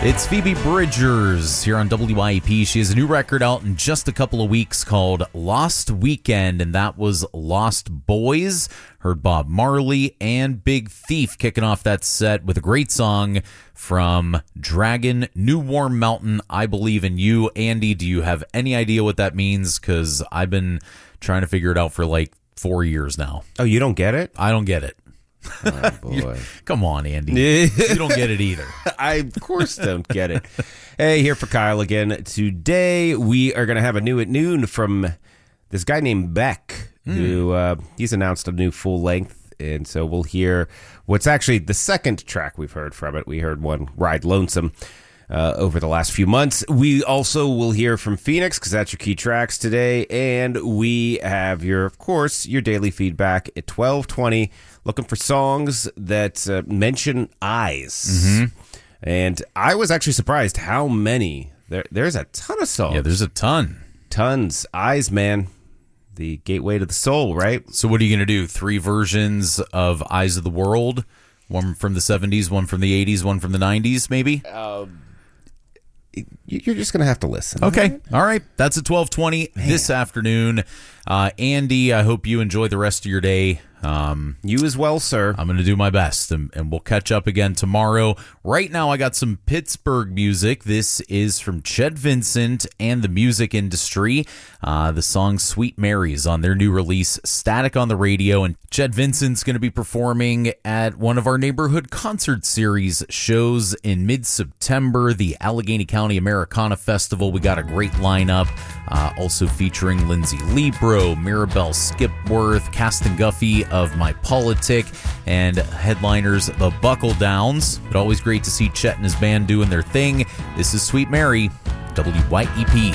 It's Phoebe Bridgers here on WYEP. She has a new record out in just a couple of weeks called Lost Weekend, and that was Lost Boys. Heard Bob Marley and Big Thief kicking off that set with a great song from Dragon, New Warm Mountain, I Believe in You. Andy, do you have any idea what that means? Because I've been trying to figure it out for like 4 years now. Oh, you don't get it? I don't get it. Oh, boy. Come on, Andy. You don't get it either. I, of course, don't get it. Hey, here for Kyle again. Today, we are going to have a new at noon from this guy named Beck, who he's announced a new full length. And so we'll hear what's actually the second track we've heard from it. We heard one, Ride Lonesome, over the last few months. We also will hear from Phoenix, because that's your key tracks today. And we have of course, your daily feedback at 12:20. Looking for songs that mention eyes. Mm-hmm. And I was actually surprised how many. There's a ton of songs. Yeah, there's a ton. Tons. Eyes, man. The gateway to the soul, right? So what are you going to do? 3 versions of Eyes of the World? One from the 70s, one from the 80s, one from the 90s, maybe? You're just going to have to listen. Okay. All right. That's at 12:20 this afternoon. Andy, I hope you enjoy the rest of your day. You as well, sir. I'm going to do my best, and we'll catch up again tomorrow. Right now, I got some Pittsburgh music. This is from Chet Vincent and the Music Industry. The song Sweet Mary's on their new release, Static on the Radio. And Chet Vincent's going to be performing at one of our neighborhood concert series shows in mid-September, the Allegheny County Americana Festival. We got a great lineup, also featuring Lindsay Libro, Maribel Skipworth, Caston Guffey of My Politic, and headliners the Buckle Downs. But always great to see Chet and his band doing their thing. This is Sweet Mary, WYEP.